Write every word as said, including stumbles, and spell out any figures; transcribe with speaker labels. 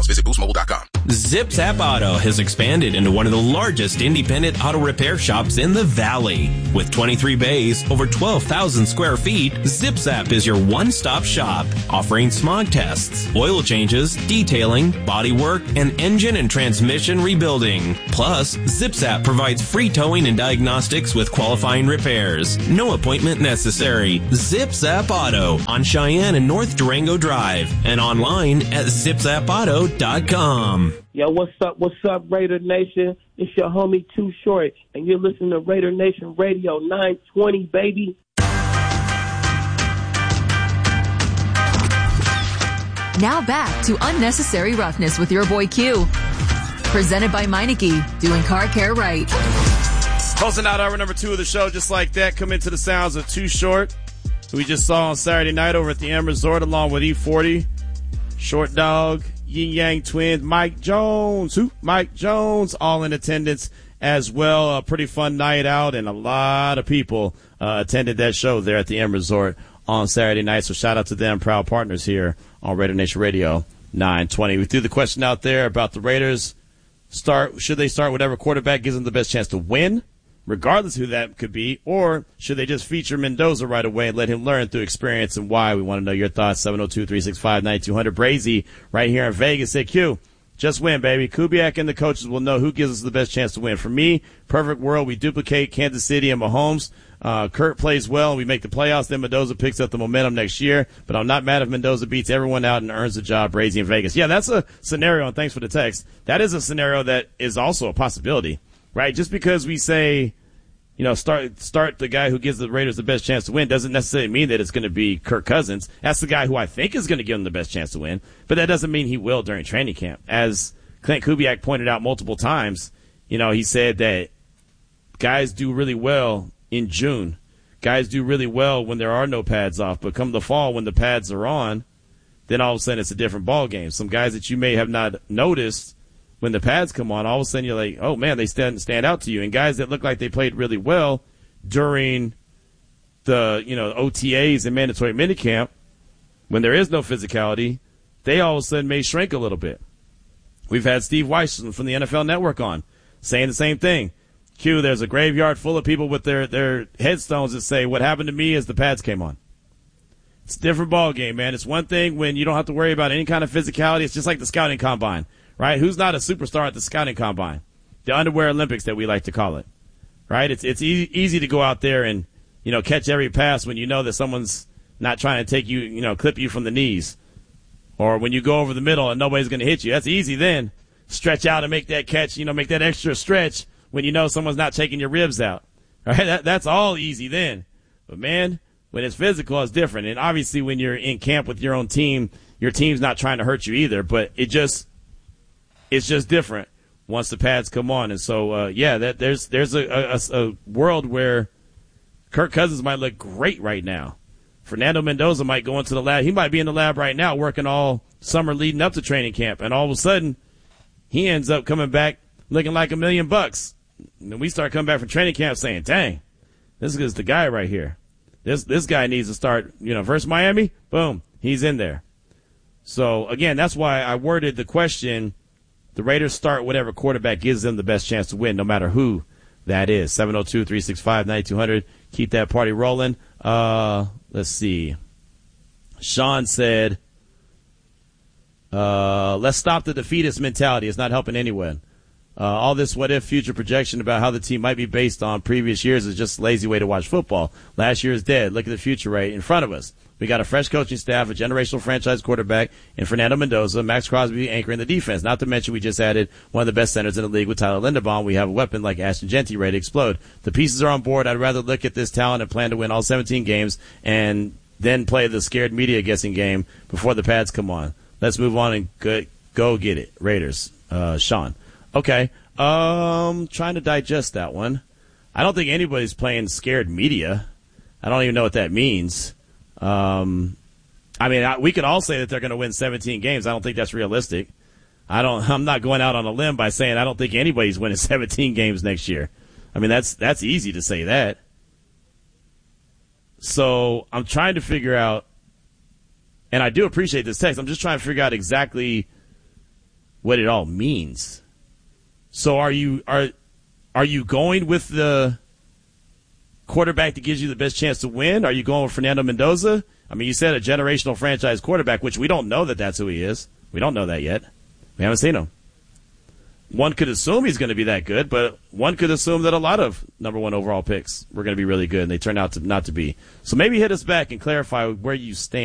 Speaker 1: details. Visit boost mobile dot com.
Speaker 2: Zips App Auto has expanded into one of the largest independent auto repair shops in the Valley. With twenty-three bays, over twelve thousand square feet, Zips App is your one-stop shop, offering smog tests, oil changes, detailing, body work, and engine and transmission rebuilding. Plus, Zips App provides free towing and diagnostics with qualifying repairs. No appointment necessary. Zips App Auto on Cheyenne and North Durango Drive and online at zips app auto dot com.
Speaker 3: Yo, what's up? What's up, Raider Nation? It's your homie Too Short, and you're listening to Raider Nation Radio nine twenty, baby.
Speaker 4: Now back to Unnecessary Roughness with your boy Q. Presented by Meineke, doing car care right.
Speaker 5: Closing out hour number two of the show, just like that, come into the sounds of Too Short, who we just saw on Saturday night over at the M Resort, along with E forty, Short Dog, Yin Yang Twins, Mike Jones, who? Mike Jones, all in attendance as well. A pretty fun night out, and a lot of people uh, attended that show there at the M Resort on Saturday night. So shout out to them, proud partners here on Raider Nation Radio nine twenty. We threw the question out there about the Raiders. Start should they start whatever quarterback gives them the best chance to win, regardless who that could be, or should they just feature Mendoza right away and let him learn through experience and why? We want to know your thoughts. seven oh two, three six five, nine two hundred. Brazy right here in Vegas said, Q, just win, baby. Kubiak and the coaches will know who gives us the best chance to win. For me, perfect world, we duplicate Kansas City and Mahomes. Uh, Kurt plays well, and we make the playoffs. Then Mendoza picks up the momentum next year. But I'm not mad if Mendoza beats everyone out and earns the job. Brazy in Vegas. Yeah, that's a scenario, and thanks for the text. That is a scenario that is also a possibility, right? Just because we say, you know, start start the guy who gives the Raiders the best chance to win doesn't necessarily mean that it's going to be Kirk Cousins. That's the guy who I think is going to give them the best chance to win, but that doesn't mean he will during training camp. As Clint Kubiak pointed out multiple times, you know, he said that guys do really well in June. Guys do really well when there are no pads off, but come the fall when the pads are on, then all of a sudden it's a different ball game. Some guys that you may have not noticed when the pads come on, all of a sudden you're like, oh, man, they stand stand out to you. And guys that look like they played really well during the, you know, O T As and mandatory minicamp, when there is no physicality, they all of a sudden may shrink a little bit. We've had Steve Weiss from the N F L Network on saying the same thing. Q, there's a graveyard full of people with their, their headstones that say, what happened to me as the pads came on. It's a different ball game, man. It's one thing when you don't have to worry about any kind of physicality. It's just like the scouting combine. Right? Who's not a superstar at the scouting combine? The underwear Olympics that we like to call it. Right? It's it's easy, easy to go out there and, you know, catch every pass when you know that someone's not trying to take you, you know, clip you from the knees. Or when you go over the middle and nobody's going to hit you. That's easy then. Stretch out and make that catch, you know, make that extra stretch when you know someone's not taking your ribs out. Right? That, that's all easy then. But, man, when it's physical, it's different. And obviously when you're in camp with your own team, your team's not trying to hurt you either. But it just – it's just different once the pads come on. And so, uh, yeah, that there's there's a, a, a world where Kirk Cousins might look great right now. Fernando Mendoza might go into the lab. He might be in the lab right now working all summer leading up to training camp. And all of a sudden, he ends up coming back looking like a million bucks. And then we start coming back from training camp saying, dang, this is the guy right here. This this guy needs to start, you know, versus Miami, boom, he's in there. So, again, that's why I worded the question, the Raiders start whatever quarterback gives them the best chance to win, no matter who that is. seven oh two, three six five, nine two hundred. Keep that party rolling. Uh, let's see. Sean said, uh, let's stop the defeatist mentality. It's not helping anyone. Uh, all this what-if future projection about how the team might be based on previous years is just a lazy way to watch football. Last year is dead. Look at the future right in front of us. We got a fresh coaching staff, a generational franchise quarterback, and Fernando Mendoza, Max Crosby anchoring the defense. Not to mention we just added one of the best centers in the league with Tyler Linderbaum. We have a weapon like Ashton Genty ready to explode. The pieces are on board. I'd rather look at this talent and plan to win all seventeen games and then play the scared media guessing game before the pads come on. Let's move on and go, go get it, Raiders. Uh, Sean. Okay. Um, trying to digest that one. I don't think anybody's playing scared media. I don't even know what that means. Um, I mean, I, we could all say that they're going to win seventeen games. I don't think that's realistic. I don't. I'm not going out on a limb by saying I don't think anybody's winning seventeen games next year. I mean, that's that's easy to say that. So I'm trying to figure out, and I do appreciate this text. I'm just trying to figure out exactly what it all means. So are you are are you going with the quarterback that gives you the best chance to win? Are you going with Fernando Mendoza? I mean, you said a generational franchise quarterback, which we don't know that that's who he is. We don't know that yet. We haven't seen him. One could assume he's going to be that good, but one could assume that a lot of number one overall picks were going to be really good, and they turned out to not to be. So maybe hit us back and clarify where you stand.